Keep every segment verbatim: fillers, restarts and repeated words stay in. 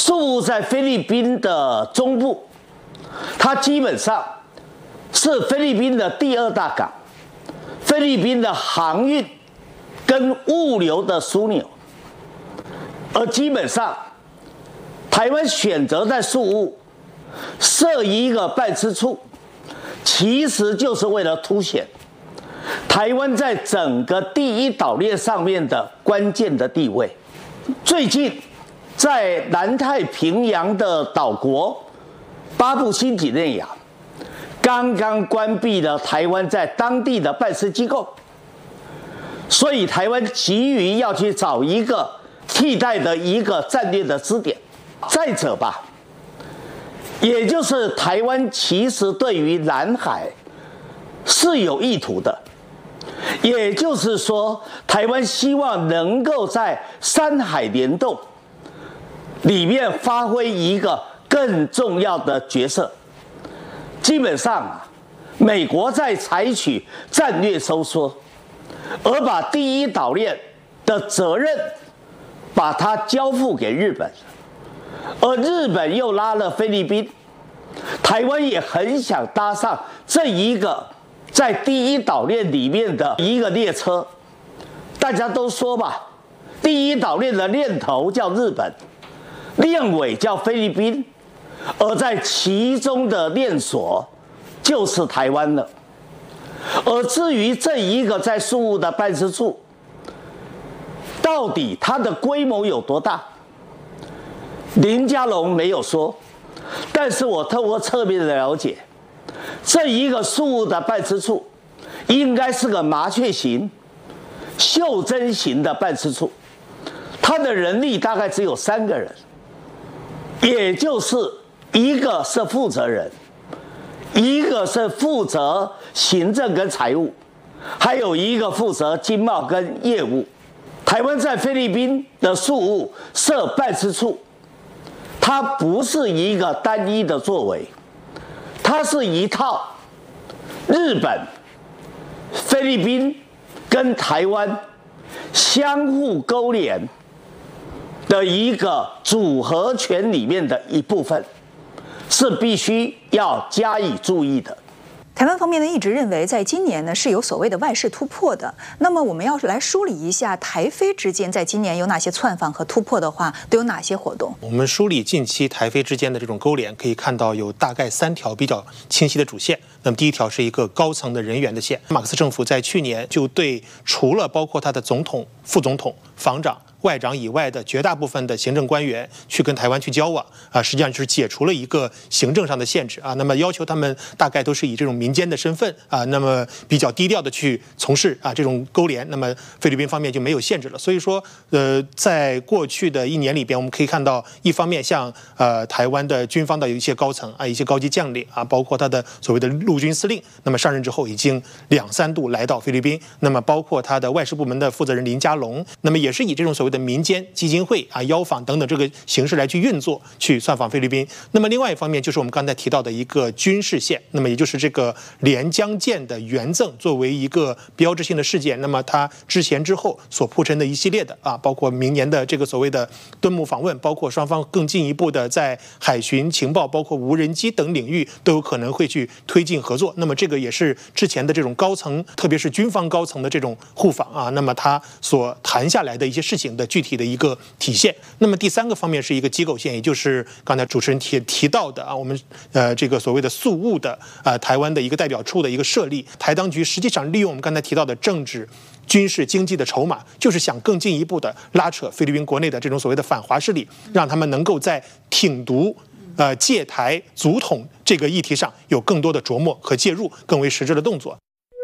宿务在菲律宾的中部，它基本上是菲律宾的第二大港，菲律宾的航运跟物流的枢纽。而基本上，台湾选择在宿务设一个办事处，其实就是为了凸显台湾在整个第一岛链上面的关键的地位。最近，在南太平洋的岛国巴布新几内亚，刚刚关闭了台湾在当地的办事机构，所以台湾急于要去找一个替代的一个战略的支点。再者吧，也就是台湾其实对于南海是有意图的，也就是说，台湾希望能够在山海联动里面发挥一个更重要的角色。基本上，美国在采取战略收缩，而把第一岛链的责任把它交付给日本，而日本又拉了菲律宾，台湾也很想搭上这一个在第一岛链里面的一个列车。大家都说吧，第一岛链的链头叫日本，链尾叫菲律宾，而在其中的链锁就是台湾了。而至于这一个在宿务的办事处，到底它的规模有多大，林佳龙没有说，但是我透过侧面的了解，这一个宿务的办事处应该是个麻雀型、袖珍型的办事处，它的人力大概只有三个人，也就是一个是负责人，一个是负责行政跟财务，还有一个负责经贸跟业务。台湾在菲律宾的宿务设办事处，它不是一个单一的作为，它是一套日本、菲律宾跟台湾相互勾连的一个组合拳里面的一部分，是必须要加以注意的。 台湾方面呢一直认为，在今年呢是有所谓的外事突破的。那么我们要是来梳理一下台菲之间在今年有哪些窜访和突破的话，都有哪些活动？ 我们梳理近期台菲之间的这种勾连，可以看到有大概三条比较清晰的主线。那么第一条是一个高层的人员的线，马克思政府在去年就对除了包括他的总统、副总统、防长、外长以外的绝大部分的行政官员去跟台湾去交往啊，实际上就是解除了一个行政上的限制啊。那么要求他们大概都是以这种民间的身份啊，那么比较低调的去从事啊这种勾连。那么菲律宾方面就没有限制了。所以说，呃，在过去的一年里边，我们可以看到，一方面像呃台湾的军方的有一些高层啊，一些高级将领啊，包括他的所谓的陆军司令，那么上任之后已经两三度来到菲律宾。那么包括他的外事部门的负责人林佳龙，那么也是以这种所谓的的民间基金会啊、邀访等等这个形式来去运作，去窜访菲律宾。那么另外一方面就是我们刚才提到的一个军事线，那么也就是这个连江舰的援赠作为一个标志性的事件。那么它之前之后所铺陈的一系列的啊，包括明年的这个所谓的敦睦访问，包括双方更进一步的在海巡情报、包括无人机等领域都有可能会去推进合作。那么这个也是之前的这种高层，特别是军方高层的这种互访啊，那么他所谈下来的一些事情的具体的一个体现。那么第三个方面是一个机构线，也就是刚才主持人提提到的啊，我们呃这个所谓的宿务的啊台湾的一个代表处的一个设立。台当局实际上利用我们刚才提到的政治、军事、经济的筹码，就是想更进一步的拉扯菲律宾国内的这种所谓的反华势力，让他们能够在挺独、呃戒台、阻统这个议题上有更多的琢磨和介入，更为实质的动作。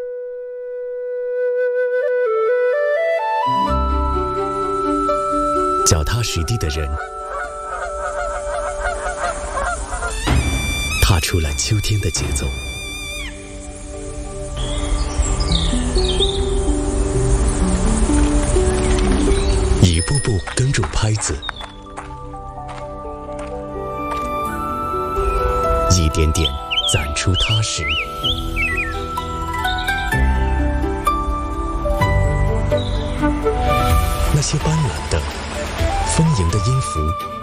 脚踏实地的人，踏出了秋天的节奏。一步步跟住拍子，一点点攒出踏实。那些斑斓的、丰盈的音符